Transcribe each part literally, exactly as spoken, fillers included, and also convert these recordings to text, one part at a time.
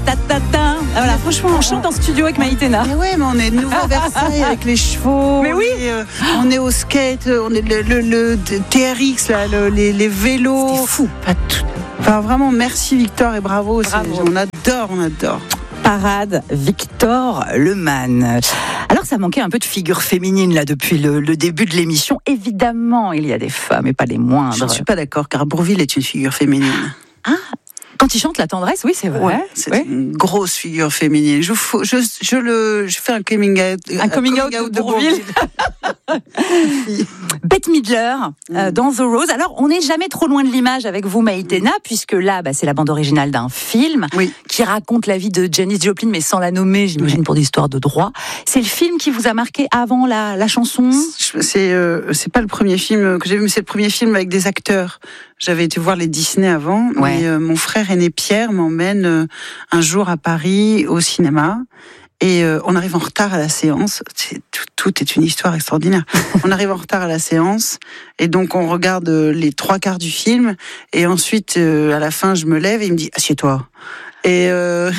Ta, ta, ta. Ah, voilà, franchement, on chante en studio avec Maïtena. Mais ouais, mais on est de nouveau à Versailles avec les chevaux. Mais oui. On est, euh, on est au skate, on est le, le, le T R X, là, le, les, les vélos. C'était fou. Enfin, tout, enfin, vraiment, merci Victor et bravo. Bravo. On adore, on adore. Parade Victor Lemann. Alors ça manquait un peu de figure féminine là depuis le, le début de l'émission. Évidemment, il y a des femmes et pas les moindres. Je ne suis pas d'accord car Bourvil est une figure féminine. Ah, quand il chante la tendresse, oui, c'est vrai. Ouais, c'est ouais. une grosse figure féminine. Je, je, je, le, je fais un coming out, un coming un out, out de, de Bourvil. Bette Midler mm. euh, dans The Rose. Alors, on n'est jamais trop loin de l'image avec vous, Maïtena, mm. puisque là, bah, c'est la bande originale d'un film oui. qui raconte la vie de Janis Joplin, mais sans la nommer, j'imagine, oui. pour des histoires de droit. C'est le film qui vous a marqué avant la, la chanson ? C'est, euh, c'est pas le premier film que j'ai vu, mais c'est le premier film avec des acteurs. J'avais été voir les Disney avant, ouais. mais euh, mon frère aîné Pierre m'emmène euh, un jour à Paris au cinéma. Et euh, on arrive en retard à la séance. C'est, tout, tout est une histoire extraordinaire. On arrive en retard à la séance. Et donc, on regarde les trois quarts du film. Et ensuite, euh, à la fin, je me lève et il me dit « Assieds-toi ». Et euh,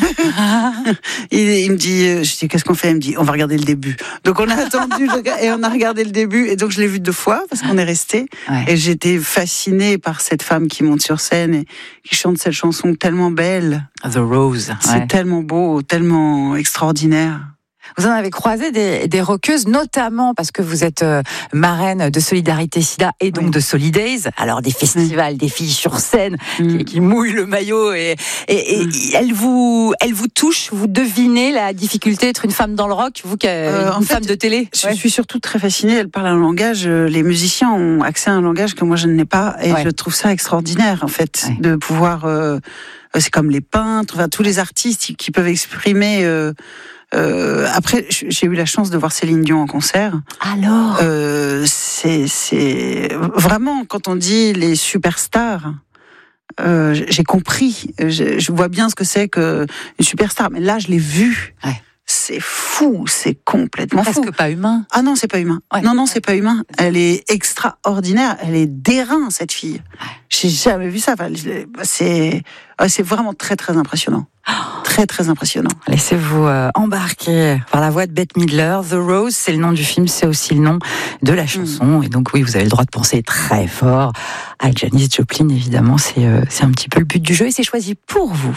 il, il me dit, je dis qu'est-ce qu'on fait ? Il me dit on va regarder le début. Donc on a attendu et on a regardé le début et donc je l'ai vu deux fois parce qu'on est resté ouais. et j'étais fascinée par cette femme qui monte sur scène et qui chante cette chanson tellement belle. The Rose. C'est ouais. tellement beau, tellement extraordinaire. Vous en avez croisé des, des rockeuses, notamment parce que vous êtes euh, marraine de Solidarité Sida et donc oui. de Solidays. Alors des festivals, oui. des filles sur scène mm. qui, qui mouillent le maillot et, et, et mm. elles vous, elles vous touchent. Vous devinez la difficulté d'être une femme dans le rock, vous qui êtes euh, une femme fait, de télé. Je ouais. suis surtout très fascinée. Elle parle un langage. Les musiciens ont accès à un langage que moi je n'ai pas et ouais. je trouve ça extraordinaire en fait ouais. de pouvoir. Euh, c'est comme les peintres, enfin tous les artistes qui peuvent exprimer. Euh, Euh, après, j'ai eu la chance de voir Céline Dion en concert. Alors, euh, c'est, c'est vraiment quand on dit les superstars. Euh, j'ai compris. Je, je vois bien ce que c'est qu'une superstar. Mais là, je l'ai vue. Ouais. C'est fou, c'est complètement Presque fou. Presque pas humain. Ah non, c'est pas humain. Ouais. Non, non, c'est pas humain. Elle est extraordinaire. Elle est d'airain, cette fille. Ouais. J'ai jamais vu ça. Enfin, c'est, c'est vraiment très, très impressionnant. Très, très impressionnant. Laissez-vous euh, embarquer par la voix de Bette Midler. The Rose, c'est le nom du film, c'est aussi le nom de la chanson. Mm. Et donc, oui, vous avez le droit de penser très fort à Janis Joplin, évidemment. C'est, euh, c'est un petit peu le but du jeu et c'est choisi pour vous.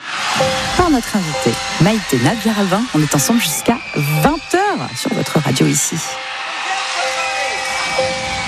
Par notre invité, Maïtena Biaralbin. On est ensemble jusqu'à vingt heures sur votre radio ici.